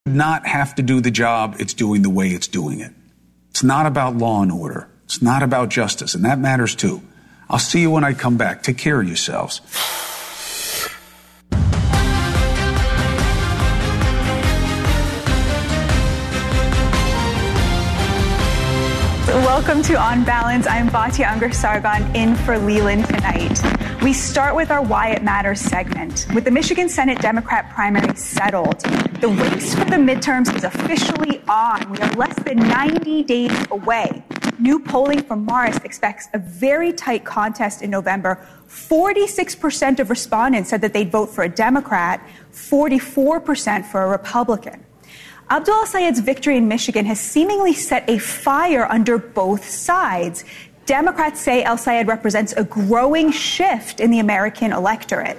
Not have to do the job it's doing the way it's doing it. It's not about law and order. It's not about justice, and that matters too. I'll see you when I come back. Take care of yourselves. Welcome to On Balance. I'm Batya Ungar-Sargon in for Leland tonight. We start with our Why It Matters segment. With the Michigan Senate Democrat primary settled, the race for the midterms is officially on. We are less than 90 days away. New polling from Marist expects a very tight contest in November. 46% of respondents said that they'd vote for a Democrat, 44% for a Republican. Abdul El-Sayed's victory in Michigan has seemingly set a fire under both sides. Democrats say El-Sayed represents a growing shift in the American electorate.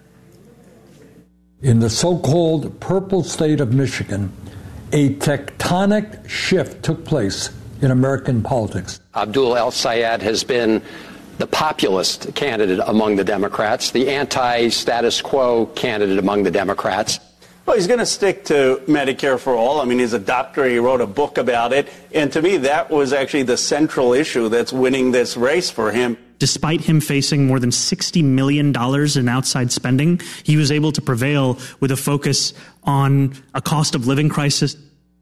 In the so-called purple state of Michigan, a tectonic shift took place in American politics. Abdul El-Sayed has been the populist candidate among the Democrats, the anti-status quo candidate among the Democrats. Well, he's going to stick to Medicare for all. I mean, he's a doctor. He wrote a book about it. And to me, that was actually the central issue that's winning this race for him. Despite him facing more than $60 million in outside spending, he was able to prevail with a focus on a cost of living crisis.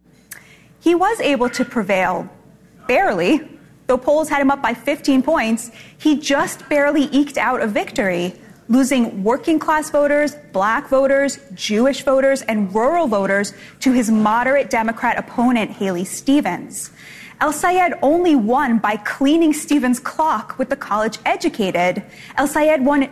He was able to prevail, barely. Though polls had him up by 15 points, he just barely eked out a victory, losing working class voters, black voters, Jewish voters, and rural voters to his moderate Democrat opponent, Haley Stevens. El-Sayed only won by cleaning Stevens' clock with the college-educated. El-Sayed won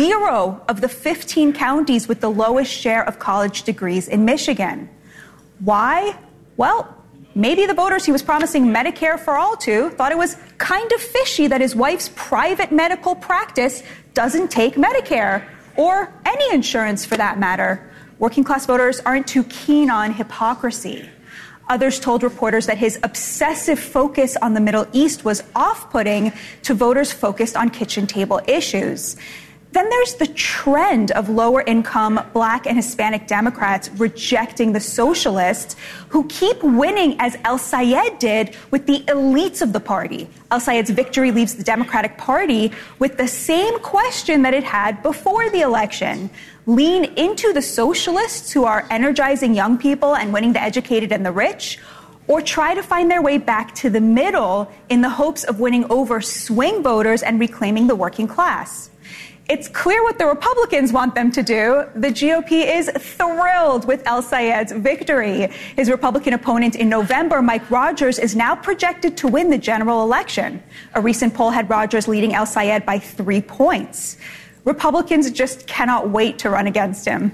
0 of the 15 counties with the lowest share of college degrees in Michigan. Why? Well, maybe the voters he was promising Medicare for all to thought it was kind of fishy that his wife's private medical practice doesn't take Medicare, or any insurance for that matter. Working class voters aren't too keen on hypocrisy. Others told reporters that his obsessive focus on the Middle East was off-putting to voters focused on kitchen table issues. Then there's the trend of lower-income Black and Hispanic Democrats rejecting the socialists who keep winning as El-Sayed did with the elites of the party. El-Sayed's victory leaves the Democratic Party with the same question that it had before the election. Lean into the socialists who are energizing young people and winning the educated and the rich, or try to find their way back to the middle in the hopes of winning over swing voters and reclaiming the working class. It's clear what the Republicans want them to do. The GOP is thrilled with El-Sayed's victory. His Republican opponent in November, Mike Rogers, is now projected to win the general election. A recent poll had Rogers leading El-Sayed by 3 points. Republicans just cannot wait to run against him.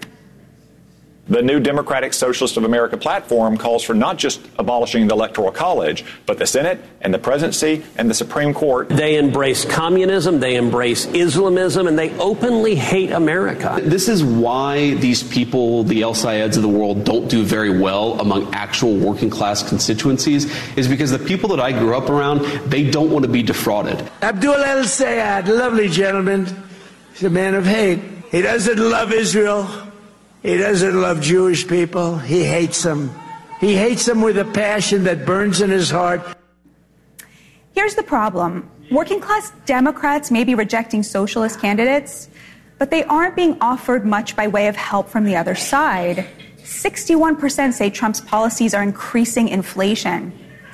The new Democratic Socialist of America platform calls for not just abolishing the Electoral College, but the Senate and the presidency and the Supreme Court. They embrace communism, they embrace Islamism, and they openly hate America. This is why these people, the El-Sayeds of the world, don't do very well among actual working class constituencies, is because the people that I grew up around, they don't want to be defrauded. Abdul El-Sayed, lovely gentleman. He's a man of hate. He doesn't love Israel. He doesn't love Jewish people. He hates them. He hates them with a passion that burns in his heart. Here's the problem. Working class Democrats may be rejecting socialist candidates, but they aren't being offered much by way of help from the other side. 61% say Trump's policies are increasing inflation.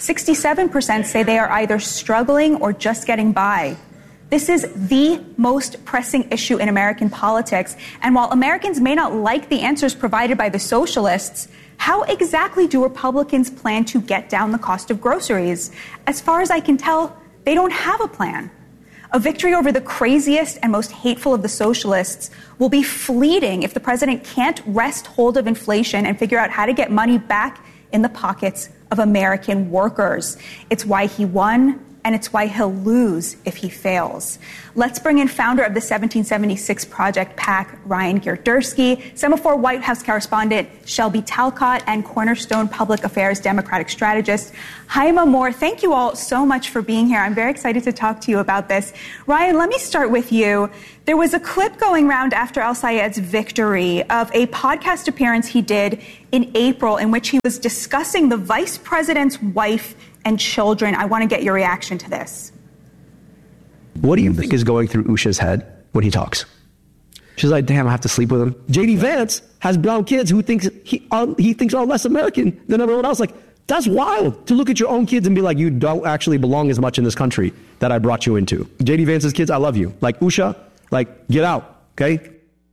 67% say they are either struggling or just getting by. This is the most pressing issue in American politics. And while Americans may not like the answers provided by the socialists, how exactly do Republicans plan to get down the cost of groceries? As far as I can tell, they don't have a plan. A victory over the craziest and most hateful of the socialists will be fleeting if the president can't wrest hold of inflation and figure out how to get money back in the pockets of American workers. It's why he won, and it's why he'll lose if he fails. Let's bring in founder of the 1776 Project PAC, Ryan Girdusky, Semaphore White House correspondent Shelby Talcott, and Cornerstone Public Affairs Democratic strategist Haima Moore. Thank you all so much for being here. I'm very excited to talk to you about this. Ryan, let me start with you. There was a clip going around after al-Sayed's victory of a podcast appearance he did in April in which he was discussing the vice president's wife and children. I want to get your reaction to this. What do you think is going through Usha's head when he talks? She's like, damn, I have to sleep with him. J.D. Vance has brown kids who thinks he thinks are less American than everyone else. Like, that's wild to look at your own kids and be like, you don't actually belong as much in this country that I brought you into. J.D. Vance's kids, I love you. Like, Usha, like, get out, okay?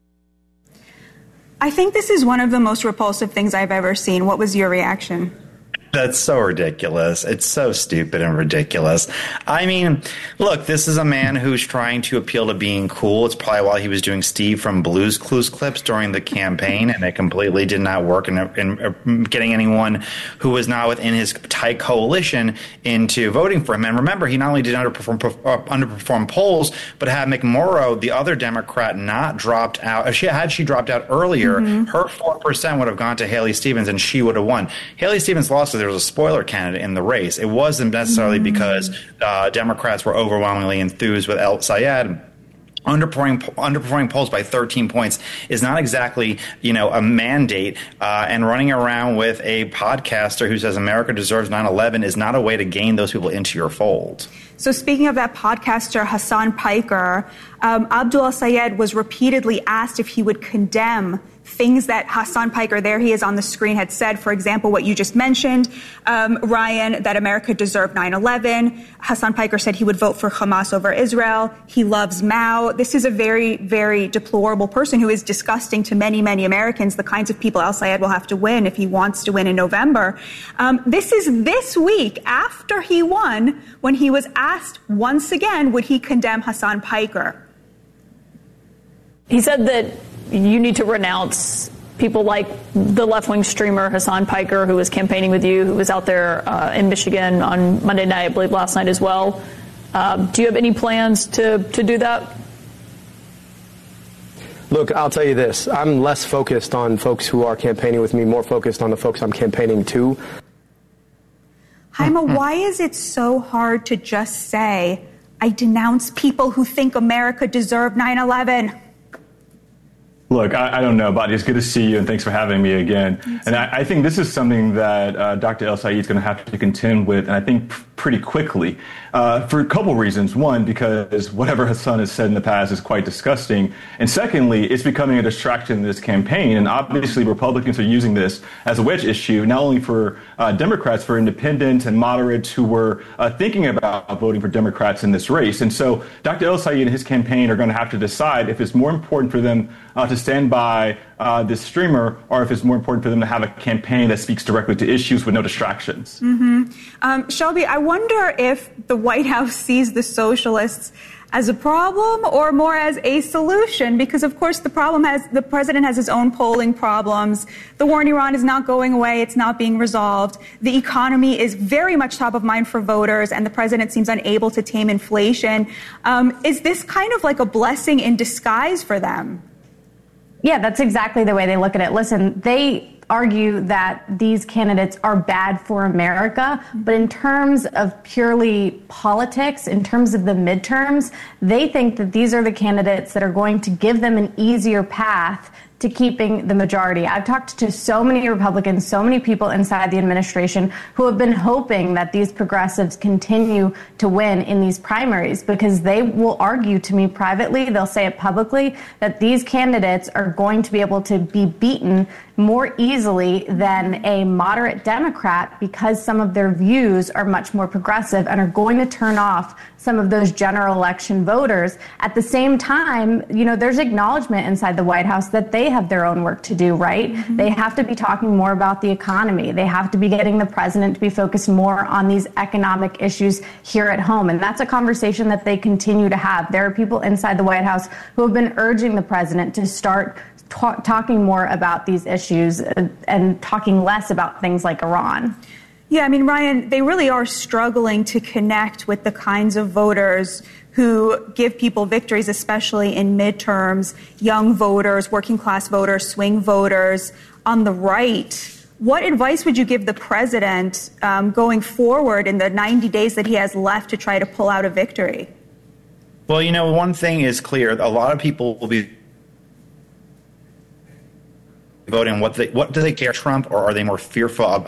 I think this is one of the most repulsive things I've ever seen. What was your reaction? That's so ridiculous. It's so stupid and ridiculous. I mean, look, this is a man who's trying to appeal to being cool. It's probably why he was doing Steve from Blue's Clues clips during the campaign, and it completely did not work in getting anyone who was not within his tight coalition into voting for him. And remember, he not only did underperform polls, but had McMorrow, the other Democrat, not dropped out. Had she dropped out earlier, her 4% would have gone to Haley Stevens, and she would have won. Haley Stevens lost there was a spoiler candidate in the race. It wasn't necessarily because Democrats were overwhelmingly enthused with al-Sayed. Underperforming polls by 13 points is not exactly, a mandate. And running around with a podcaster who says America deserves 9/11 is not a way to gain those people into your fold. So speaking of that podcaster, Hassan Piker, Abdul al-Sayed was repeatedly asked if he would condemn things that Hassan Piker, there he is on the screen, had said. For example, what you just mentioned, Ryan, that America deserved 9/11. Hassan Piker said he would vote for Hamas over Israel. He loves Mao. This is a very, very deplorable person who is disgusting to many, many Americans, the kinds of people al-Sayed will have to win if he wants to win in November. This is this week after he won when he was asked once again, would he condemn Hassan Piker? He said that you need to renounce people like the left-wing streamer Hassan Piker, who was campaigning with you, who was out there in Michigan on Monday night, I believe last night as well. Do you have any plans to do that? Look, I'll tell you this. I'm less focused on folks who are campaigning with me, more focused on the folks I'm campaigning to. Haima, why is it so hard to just say, I denounce people who think America deserved 9/11? Look, I don't know, Badi. It's good to see you, and thanks for having me again. And I think this is something that Dr. al-Sayed is going to have to contend with, and I think pretty quickly, for a couple reasons. One, because whatever Hassan has said in the past is quite disgusting. And secondly, it's becoming a distraction in this campaign. And obviously, Republicans are using this as a wedge issue, not only for Democrats, for independents and moderates who were thinking about voting for Democrats in this race. And so Dr. al-Sayed and his campaign are going to have to decide if it's more important for them to stand by this streamer, or if it's more important for them to have a campaign that speaks directly to issues with no distractions. Shelby, I wonder if the White House sees the socialists as a problem or more as a solution, because of course the president has his own polling problems. The war in Iran is not going away. It's not being resolved. The economy is very much top of mind for voters, and the president seems unable to tame inflation. Is this kind of like a blessing in disguise for them? Yeah, that's exactly the way they look at it. Listen, they argue that these candidates are bad for America, but in terms of purely politics, in terms of the midterms, they think that these are the candidates that are going to give them an easier path to keeping the majority. I've talked to so many Republicans, so many people inside the administration who have been hoping that these progressives continue to win in these primaries, because they will argue to me privately, they'll say it publicly, that these candidates are going to be able to be beaten more easily than a moderate Democrat, because some of their views are much more progressive and are going to turn off some of those general election voters. At the same time, there's acknowledgement inside the White House that they have their own work to do, right? Mm-hmm. They have to be talking more about the economy. They have to be getting the president to be focused more on these economic issues here at home. And that's a conversation that they continue to have. There are people inside the White House who have been urging the president to start talking more about these issues and talking less about things like Iran. Yeah, I mean, Ryan, they really are struggling to connect with the kinds of voters who give people victories, especially in midterms, young voters, working class voters, swing voters on the right. What advice would you give the president going forward in the 90 days that he has left to try to pull out a victory? Well, you know, one thing is clear. A lot of people will be voting. What do they care, Trump, or are they more fearful